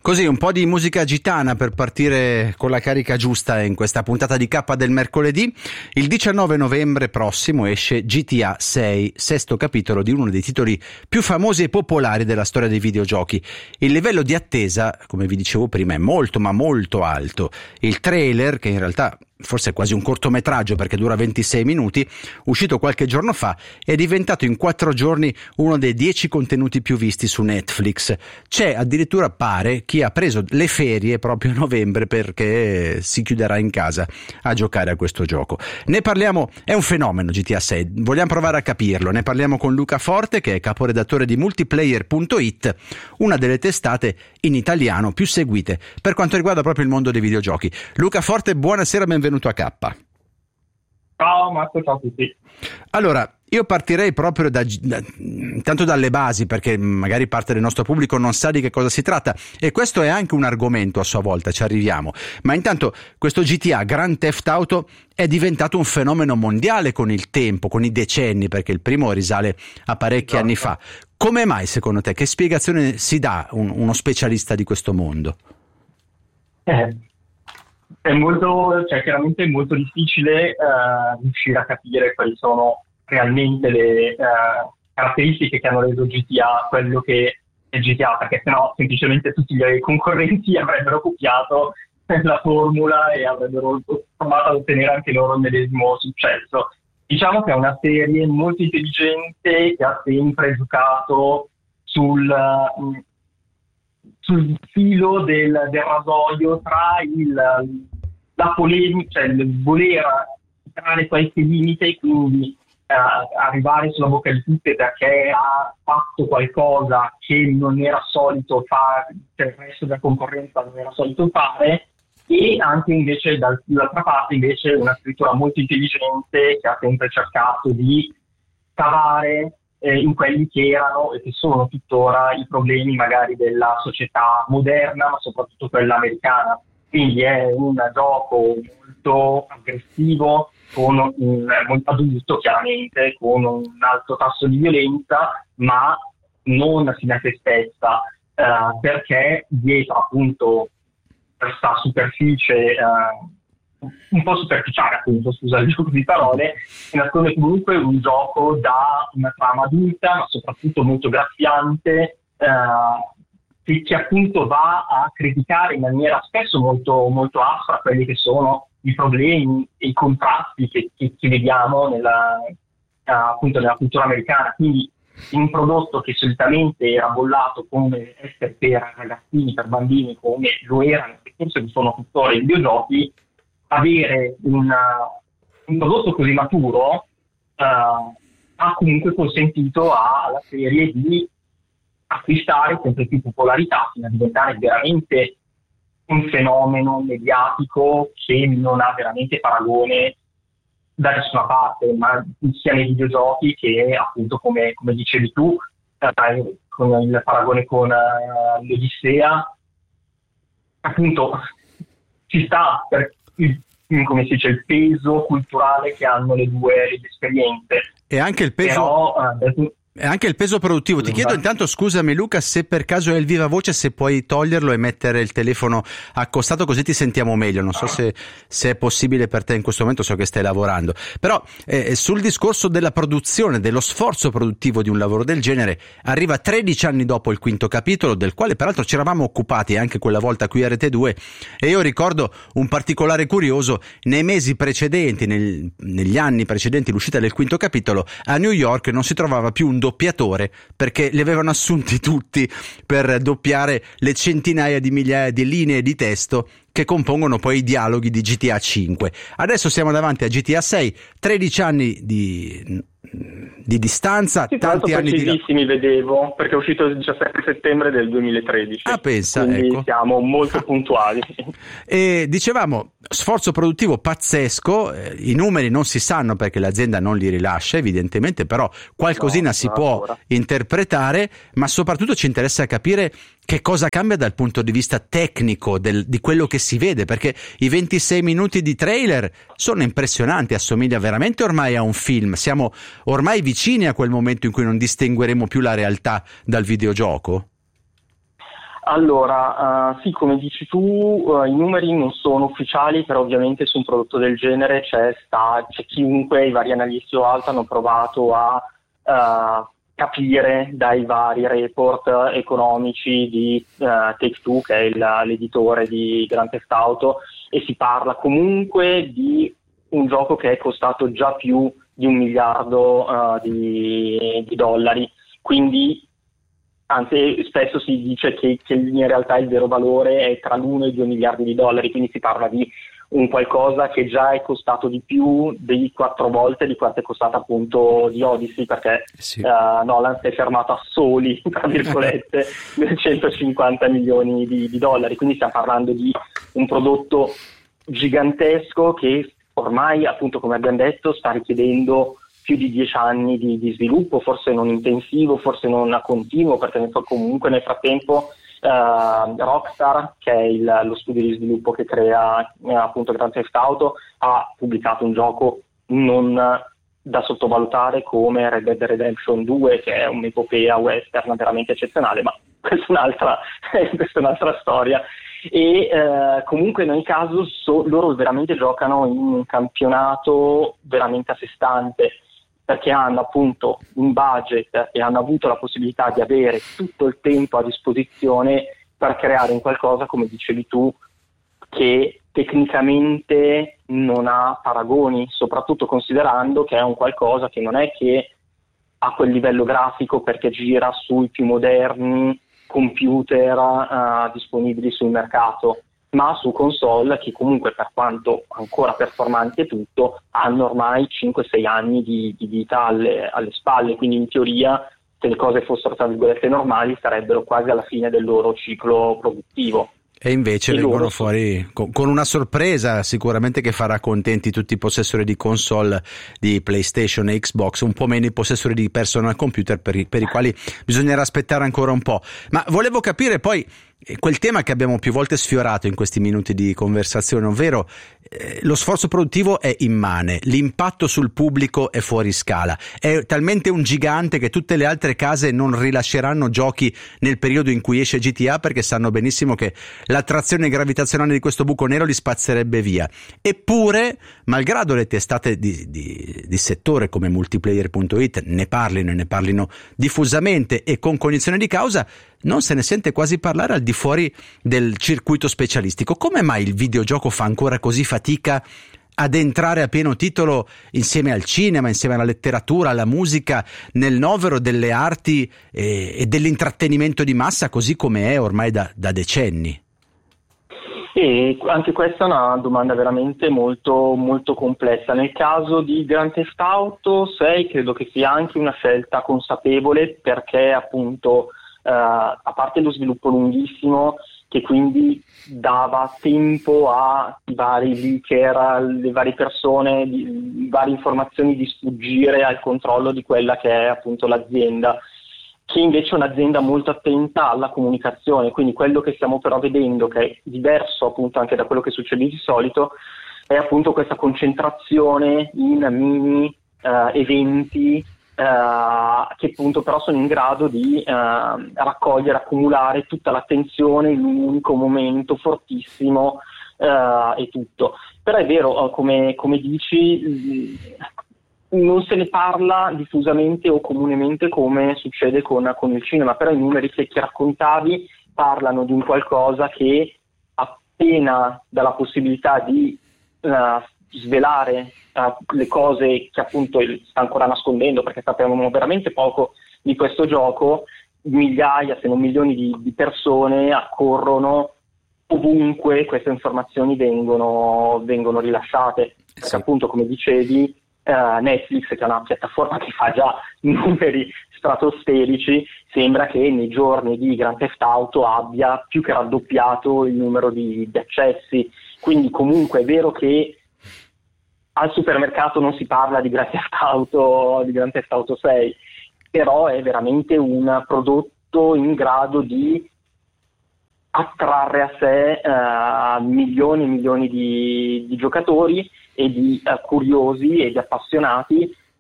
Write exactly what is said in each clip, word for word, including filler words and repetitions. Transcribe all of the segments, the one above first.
Così, un po' di musica gitana per partire con la carica giusta in questa puntata di K del mercoledì. Il diciannove novembre prossimo esce G T A sei, sesto capitolo di uno dei titoli più famosi e popolari della storia dei videogiochi. Il livello di attesa, come vi dicevo prima, è molto ma molto alto. Il trailer, che in realtà forse è quasi un cortometraggio perché dura ventisei minuti, uscito qualche giorno fa, è diventato in quattro giorni uno dei dieci contenuti più visti su Netflix. C'è addirittura, pare, chi ha preso le ferie proprio a novembre perché si chiuderà in casa a giocare a questo gioco. Ne parliamo, è un fenomeno G T A sei, vogliamo provare a capirlo. Ne parliamo con Luca Forte, che è caporedattore di multiplayer punto it, una delle testate in italiano più seguite per quanto riguarda proprio il mondo dei videogiochi. Luca Forte, buonasera, benvenuto a K. Ciao Marco, ciao a tutti. Allora, io partirei proprio da, da tanto dalle basi, perché magari parte del nostro pubblico non sa di che cosa si tratta, e questo è anche un argomento a sua volta, ci arriviamo. Ma intanto questo G T A, Grand Theft Auto, è diventato un fenomeno mondiale con il tempo, con i decenni, perché il primo risale a parecchi esatto. anni fa. Come mai, secondo te? Che spiegazione si dà un, uno specialista di questo mondo? Eh. È molto, cioè chiaramente è molto difficile uh, riuscire a capire quali sono realmente le uh, caratteristiche che hanno reso G T A quello che è G T A, perché sennò semplicemente tutti i concorrenti avrebbero copiato la formula e avrebbero provato ad ottenere anche loro il medesimo successo. Diciamo che è una serie molto intelligente che ha sempre giocato sul... Uh, sul filo del, del rasoio tra il, la polemica, cioè il voler superare qualche limite e quindi eh, arrivare sulla bocca di tutti perché ha fatto qualcosa che non era solito fare, cioè il resto della concorrenza non era solito fare, e anche invece dall'altra parte invece una scrittura molto intelligente che ha sempre cercato di cavare Eh, in quelli che erano e che sono tuttora i problemi magari della società moderna, ma soprattutto quella americana. Quindi è un gioco molto aggressivo, con un, molto adulto chiaramente, con un alto tasso di violenza, ma non fine a se stessa, eh, perché dietro appunto questa superficie eh, un po' superficiale, appunto, scusa il gioco di parole, si nasconde comunque un gioco da una trama adulta, ma soprattutto molto graffiante, eh, che, che appunto va a criticare in maniera spesso molto, molto aspra quelli che sono i problemi e i contrasti che, che, che vediamo nella, eh, appunto nella cultura americana. Quindi un prodotto che solitamente era bollato come essere per ragazzini, per bambini, come lo erano e forse lo sono tuttora i videogiochi, avere una, un prodotto così maturo uh, ha comunque consentito alla serie di acquistare sempre più popolarità fino a diventare veramente un fenomeno mediatico che non ha veramente paragone da nessuna parte, ma sia nei videogiochi che appunto come, come dicevi tu, eh, con il paragone con uh, l'Odissea, appunto ci sta per il, come si dice, il peso culturale che hanno le due, le due esperienze. E anche il peso... Però, eh, E anche il peso produttivo. Ti chiedo intanto, scusami Luca, se per caso è il viva voce, se puoi toglierlo e mettere il telefono accostato così ti sentiamo meglio. Non so se, se è possibile per te in questo momento, so che stai lavorando. Però eh, sul discorso della produzione, dello sforzo produttivo di un lavoro del genere, arriva tredici anni dopo il quinto capitolo, del quale peraltro ci eravamo occupati anche quella volta qui a Rete due, e io ricordo un particolare curioso: nei mesi precedenti, nel, negli anni precedenti l'uscita del quinto capitolo, a New York non si trovava più un doppiatore, perché li avevano assunti tutti per doppiare le centinaia di migliaia di linee di testo che compongono poi i dialoghi di G T A cinque. Adesso siamo davanti a G T A sei, tredici anni di, di distanza, sì, tanti anni di... precisissimi vedevo, perché è uscito il diciassette settembre del duemilatredici. Ah, pensa, quindi ecco. Siamo molto puntuali. E dicevamo, sforzo produttivo pazzesco, i numeri non si sanno perché l'azienda non li rilascia evidentemente, però qualcosina no, si può ancora interpretare, ma soprattutto ci interessa capire che cosa cambia dal punto di vista tecnico del, di quello che si vede, perché i ventisei minuti di trailer sono impressionanti, assomiglia veramente ormai a un film, siamo ormai vicini a quel momento in cui non distingueremo più la realtà dal videogioco. Allora, uh, sì, come dici tu, uh, i numeri non sono ufficiali, però ovviamente su un prodotto del genere c'è, sta, c'è chiunque, i vari analisti o altro hanno provato a uh, capire dai vari report economici di uh, Take-Two, che è il, l'editore di Grand Theft Auto, e si parla comunque di un gioco che è costato già più di un miliardo uh, di, di dollari, quindi anzi spesso si dice che, che in realtà il vero valore è tra l'uno e i due miliardi di dollari, quindi si parla di un qualcosa che già è costato di più di quattro volte di quanto è costata appunto di Odyssey, perché sì. uh, Nolan si è fermato a soli, tra virgolette, centocinquanta milioni di, di dollari, quindi stiamo parlando di un prodotto gigantesco che ormai, appunto come abbiamo detto, sta richiedendo più di dieci anni di, di sviluppo, forse non intensivo, forse non a continuo, perché nel, comunque nel frattempo uh, Rockstar, che è il, lo studio di sviluppo che crea eh, appunto Grand Theft Auto, ha pubblicato un gioco non da sottovalutare come Red Dead Redemption due, che è un'epopea western veramente eccezionale, ma questa è un'altra, questa è un'altra storia. E eh, comunque in ogni caso so, loro veramente giocano in un campionato veramente a sé stante, perché hanno appunto un budget e hanno avuto la possibilità di avere tutto il tempo a disposizione per creare un qualcosa, come dicevi tu, che tecnicamente non ha paragoni, soprattutto considerando che è un qualcosa che non è che ha quel livello grafico perché gira sui più moderni computer uh, disponibili sul mercato, ma su console che comunque, per quanto ancora performanti e tutto, hanno ormai cinque sei anni di, di vita alle, alle spalle, quindi in teoria, se le cose fossero tra virgolette normali, sarebbero quasi alla fine del loro ciclo produttivo. E invece e vengono loro... fuori con, con una sorpresa sicuramente che farà contenti tutti i possessori di console di PlayStation e Xbox, un po' meno i possessori di personal computer per i, per i quali bisognerà aspettare ancora un po'. Ma volevo capire poi quel tema che abbiamo più volte sfiorato in questi minuti di conversazione, ovvero eh, lo sforzo produttivo è immane, l'impatto sul pubblico è fuori scala, è talmente un gigante che tutte le altre case non rilasceranno giochi nel periodo in cui esce G T A, perché sanno benissimo che l'attrazione gravitazionale di questo buco nero li spazzerebbe via. Eppure, malgrado le testate di, di, di settore come multiplayer punto it ne parlino e ne parlino diffusamente e con cognizione di causa, non se ne sente quasi parlare al di fuori del circuito specialistico. Come mai il videogioco fa ancora così fatica ad entrare a pieno titolo insieme al cinema, insieme alla letteratura, alla musica, nel novero delle arti e, e dell'intrattenimento di massa, così come è ormai da, da decenni? E anche questa è una domanda veramente molto, molto complessa. Nel caso di Grand Theft Auto sei credo che sia anche una scelta consapevole, perché appunto Uh, a parte lo sviluppo lunghissimo, che quindi dava tempo ai vari leaker, alle varie persone, di, varie informazioni di sfuggire al controllo di quella che è appunto l'azienda, che invece è un'azienda molto attenta alla comunicazione. Quindi quello che stiamo però vedendo, che è diverso appunto anche da quello che succede di solito, è appunto questa concentrazione in mini uh, eventi Uh, che appunto però sono in grado di uh, raccogliere, accumulare tutta l'attenzione in un unico momento fortissimo uh, e tutto. Però è vero, uh, come, come dici, mh, non se ne parla diffusamente o comunemente come succede con, con il cinema, però i numeri che, che raccontavi parlano di un qualcosa che appena dà la possibilità di uh, svelare uh, le cose che appunto sta ancora nascondendo, perché sappiamo veramente poco di questo gioco, migliaia se non milioni di, di persone accorrono ovunque queste informazioni vengono, vengono rilasciate, perché sì. Appunto come dicevi uh, Netflix, che è una piattaforma che fa già numeri stratosferici, sembra che nei giorni di Grand Theft Auto abbia più che raddoppiato il numero di, di accessi, quindi comunque è vero che al supermercato non si parla di Grand Theft Auto, di Grand Theft Auto sei, però è veramente un prodotto in grado di attrarre a sé uh, milioni e milioni di, di giocatori e di uh, curiosi e di appassionati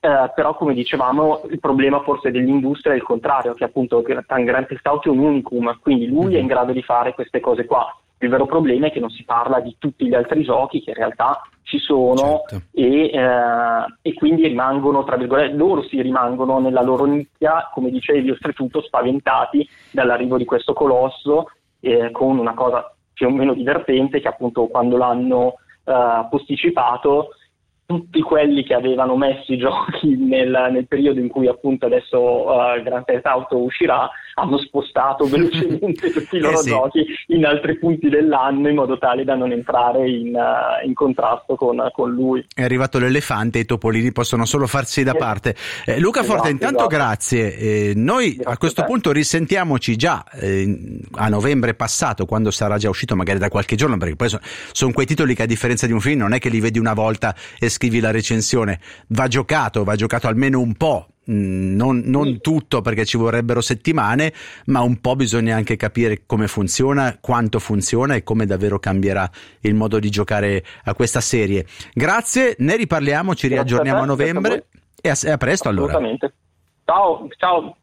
Eh, però come dicevamo il problema forse dell'industria è il contrario, che appunto Grand Theft Auto è un unicum, quindi lui è in grado di fare queste cose qua. Il vero problema è che non si parla di tutti gli altri giochi che in realtà ci sono, certo. e, eh, e quindi rimangono, tra virgolette, loro si rimangono nella loro nicchia, come dicevi, oltretutto spaventati dall'arrivo di questo colosso, eh, con una cosa più o meno divertente, che appunto quando l'hanno eh, posticipato, tutti quelli che avevano messo i giochi nel, nel periodo in cui appunto adesso uh, Grand Theft Auto uscirà, hanno spostato velocemente tutti i loro eh sì. giochi in altri punti dell'anno, in modo tale da non entrare in, uh, in contrasto con, con lui. È arrivato l'elefante e i topolini possono solo farsi da parte. Eh, Luca Esatto, Forte, intanto esatto. grazie. Eh, noi Grazie a questo a te. punto risentiamoci già eh, a novembre passato, quando sarà già uscito, magari da qualche giorno, perché poi sono son quei titoli che, a differenza di un film, non è che li vedi una volta e scrivi la recensione, va giocato, va giocato almeno un po'. Non, non tutto, perché ci vorrebbero settimane, ma un po' bisogna anche capire come funziona, quanto funziona e come davvero cambierà il modo di giocare a questa serie. Grazie, ne riparliamo, ci Grazie riaggiorniamo a, a te, novembre grazie a e a, e a presto allora. Assolutamente. Ciao, ciao.